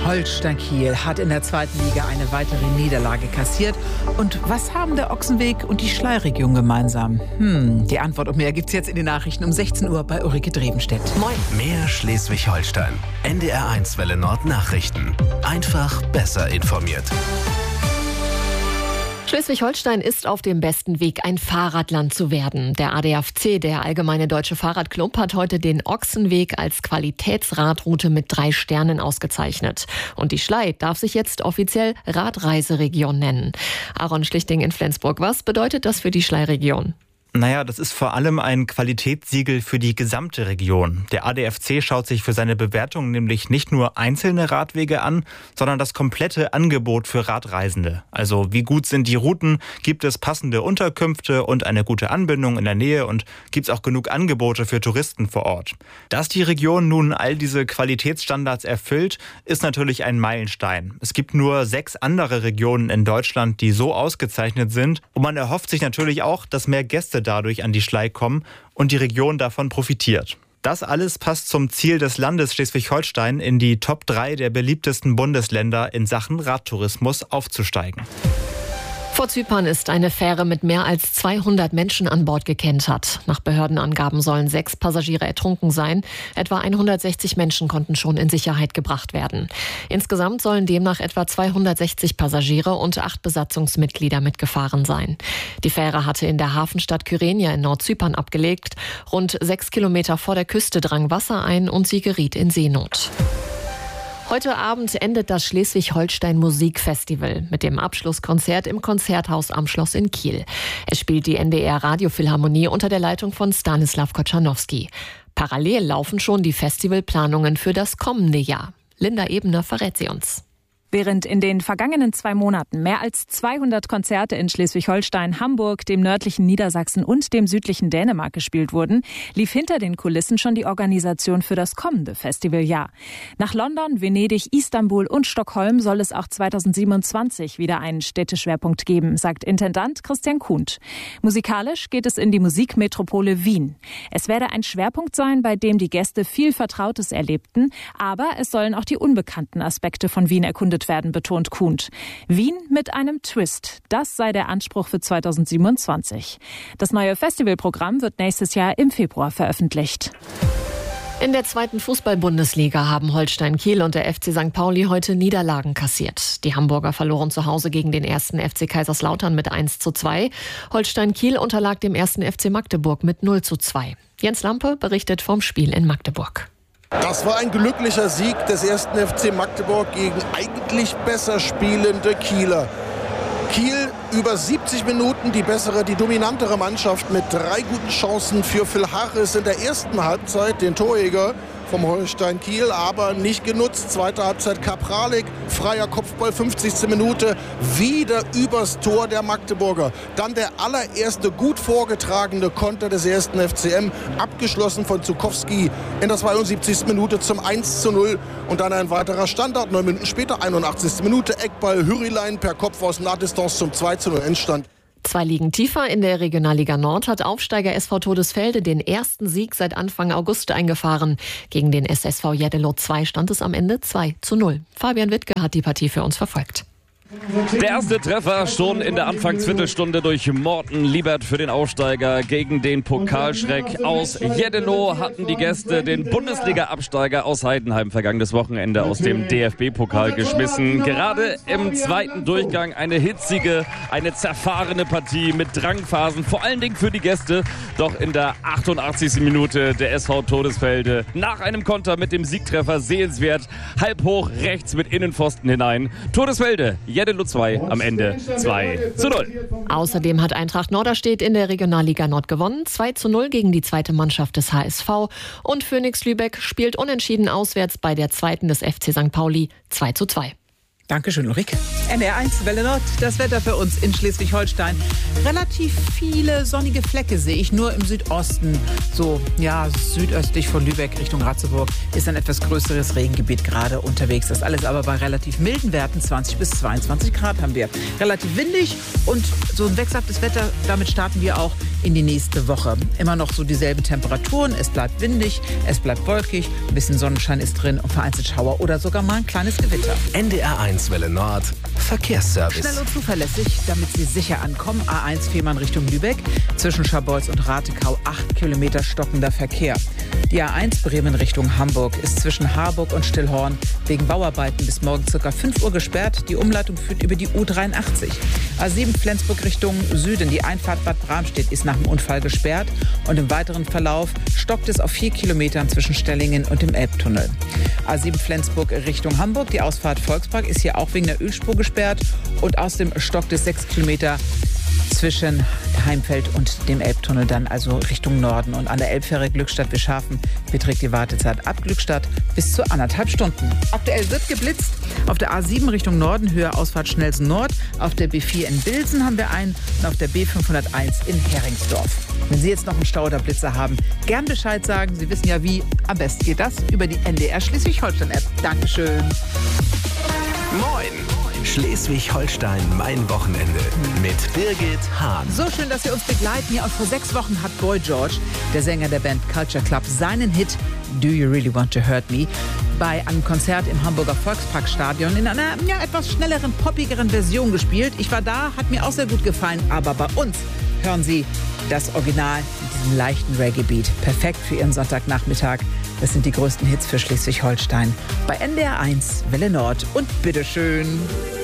Holstein Kiel hat in der zweiten Liga eine weitere Niederlage kassiert. Und was haben der Ochsenweg und die Schlei-Region gemeinsam? Die Antwort und mehr gibt's jetzt in den Nachrichten um 16 Uhr bei Ulrike Drevenstedt. Moin. Mehr Schleswig-Holstein. NDR1 Welle Nord Nachrichten. Einfach besser informiert. Schleswig-Holstein ist auf dem besten Weg, ein Fahrradland zu werden. Der ADFC, der Allgemeine Deutsche Fahrradclub, hat heute den Ochsenweg als Qualitätsradroute mit 3 Sternen ausgezeichnet. Und die Schlei darf sich jetzt offiziell Radreiseregion nennen. Aaron Schlichting in Flensburg. Was bedeutet das für die Schlei-Region? Naja, das ist vor allem ein Qualitätssiegel für die gesamte Region. Der ADFC schaut sich für seine Bewertung nämlich nicht nur einzelne Radwege an, sondern das komplette Angebot für Radreisende. Also wie gut sind die Routen, gibt es passende Unterkünfte und eine gute Anbindung in der Nähe und gibt es auch genug Angebote für Touristen vor Ort. Dass die Region nun all diese Qualitätsstandards erfüllt, ist natürlich ein Meilenstein. Es gibt nur 6 andere Regionen in Deutschland, die so ausgezeichnet sind und man erhofft sich natürlich auch, dass mehr Gäste dadurch an die Schlei kommen und die Region davon profitiert. Das alles passt zum Ziel des Landes Schleswig-Holstein, in die Top 3 der beliebtesten Bundesländer in Sachen Radtourismus aufzusteigen. Vor Zypern ist eine Fähre mit mehr als 200 Menschen an Bord gekentert. Nach Behördenangaben sollen 6 Passagiere ertrunken sein. Etwa 160 Menschen konnten schon in Sicherheit gebracht werden. Insgesamt sollen demnach etwa 260 Passagiere und 8 Besatzungsmitglieder mitgefahren sein. Die Fähre hatte in der Hafenstadt Kyrenia in Nordzypern abgelegt. Rund 6 Kilometer vor der Küste drang Wasser ein und sie geriet in Seenot. Heute Abend endet das Schleswig-Holstein Musikfestival mit dem Abschlusskonzert im Konzerthaus am Schloss in Kiel. Es spielt die NDR Radiophilharmonie unter der Leitung von Stanislav Kochanowski. Parallel laufen schon die Festivalplanungen für das kommende Jahr. Linda Ebener verrät sie uns. Während in den vergangenen 2 Monaten mehr als 200 Konzerte in Schleswig-Holstein, Hamburg, dem nördlichen Niedersachsen und dem südlichen Dänemark gespielt wurden, lief hinter den Kulissen schon die Organisation für das kommende Festivaljahr. Nach London, Venedig, Istanbul und Stockholm soll es auch 2027 wieder einen Städteschwerpunkt geben, sagt Intendant Christian Kuhnt. Musikalisch geht es in die Musikmetropole Wien. Es werde ein Schwerpunkt sein, bei dem die Gäste viel Vertrautes erlebten, aber es sollen auch die unbekannten Aspekte von Wien erkundet werden, betont Kuhnt. Wien mit einem Twist, das sei der Anspruch für 2027. Das neue Festivalprogramm wird nächstes Jahr im Februar veröffentlicht. In der 2. Fußball-Bundesliga haben Holstein Kiel und der FC St. Pauli heute Niederlagen kassiert. Die Hamburger verloren zu Hause gegen den 1. FC Kaiserslautern mit 1:2. Holstein Kiel unterlag dem 1. FC Magdeburg mit 0:2. Jens Lampe berichtet vom Spiel in Magdeburg. Das war ein glücklicher Sieg des 1. FC Magdeburg gegen eigentlich besser spielende Kieler. Kiel über 70 Minuten die bessere, die dominantere Mannschaft mit 3 guten Chancen für Phil Harris in der ersten Halbzeit, den Torjäger vom Holstein Kiel, aber nicht genutzt. Zweite Halbzeit Kapralik, freier Kopfball, 50. Minute, wieder übers Tor der Magdeburger. Dann der allererste gut vorgetragene Konter des 1. FCM, abgeschlossen von Zukowski in der 72. Minute zum 1:0 und dann ein weiterer Standard. 9 Minuten später, 81. Minute, Eckball, Hürrilein per Kopf aus Nahdistanz zum 2:0 Endstand. 2 Ligen tiefer in der Regionalliga Nord hat Aufsteiger SV Todesfelde den ersten Sieg seit Anfang August eingefahren. Gegen den SSV Jeddelo 2 stand es am Ende 2:0. Fabian Wittke hat die Partie für uns verfolgt. Der erste Treffer schon in der Anfangsviertelstunde durch Morten Liebert für den Aufsteiger gegen den Pokalschreck aus Jeddelo. Hatten die Gäste den Bundesliga-Absteiger aus Heidenheim vergangenes Wochenende aus dem DFB-Pokal geschmissen. Gerade im zweiten Durchgang eine hitzige, eine zerfahrene Partie mit Drangphasen, vor allen Dingen für die Gäste. Doch in der 88. Minute der SV Todesfelde nach einem Konter mit dem Siegtreffer sehenswert, halb hoch rechts mit Innenpfosten hinein. Todesfelde, Jeddelo 2 am Ende 2:0. Außerdem hat Eintracht Norderstedt in der Regionalliga Nord gewonnen, 2:0 gegen die zweite Mannschaft des HSV. Und Phoenix Lübeck spielt unentschieden auswärts bei der zweiten des FC St. Pauli 2:2. Dankeschön, Ulrike. NDR1 Welle Nord, das Wetter für uns in Schleswig-Holstein. Relativ viele sonnige Flecke sehe ich nur im Südosten. So, ja, südöstlich von Lübeck Richtung Ratzeburg ist ein etwas größeres Regengebiet gerade unterwegs. Das alles aber bei relativ milden Werten, 20 bis 22 Grad haben wir. Relativ windig und so ein wechselhaftes Wetter, damit starten wir auch in die nächste Woche. Immer noch so dieselben Temperaturen, es bleibt windig, es bleibt wolkig, ein bisschen Sonnenschein ist drin und vereinzelt Schauer oder sogar mal ein kleines Gewitter. NDR1 Welle Nord, Verkehrsservice. Schnell und zuverlässig, damit Sie sicher ankommen. A1 Fehmarn Richtung Lübeck, zwischen Scharbeutz und Ratekau 8 Kilometer stockender Verkehr. Die A1 Bremen Richtung Hamburg ist zwischen Harburg und Stillhorn wegen Bauarbeiten bis morgen ca. 5 Uhr gesperrt. Die Umleitung führt über die U83. A7 Flensburg Richtung Süden. Die Einfahrt Bad Bramstedt ist nach dem Unfall gesperrt. Und im weiteren Verlauf stockt es auf 4 Kilometern zwischen Stellingen und dem Elbtunnel. A7 Flensburg Richtung Hamburg. Die Ausfahrt Volkspark ist hier auch wegen der Ölspur gesperrt. Und außerdem stockt es 6 Kilometer zwischen Heimfeld und dem Elbtunnel, dann also Richtung Norden. Und an der Elbfähre Glückstadt-Wischhafen beträgt die Wartezeit ab Glückstadt bis zu 1,5 Stunden. Aktuell wird geblitzt. Auf der A7 Richtung Norden, Höhe Ausfahrt Schnellsen Nord. Auf der B4 in Bilsen haben wir einen und auf der B501 in Heringsdorf. Wenn Sie jetzt noch einen Stau oder Blitzer haben, gern Bescheid sagen. Sie wissen ja wie. Am besten geht das über die NDR Schleswig-Holstein-App. Dankeschön. Moin! Schleswig-Holstein, mein Wochenende mit Birgit Hahn. So schön, dass Sie uns begleiten. Ja, und vor 6 Wochen hat Boy George, der Sänger der Band Culture Club, seinen Hit Do You Really Want to Hurt Me bei einem Konzert im Hamburger Volksparkstadion in einer etwas schnelleren, poppigeren Version gespielt. Ich war da, hat mir auch sehr gut gefallen, aber bei uns hören Sie das Original mit diesem leichten Reggae-Beat. Perfekt für Ihren Sonntagnachmittag. Das sind die größten Hits für Schleswig-Holstein bei NDR1 Welle Nord. Und bitteschön.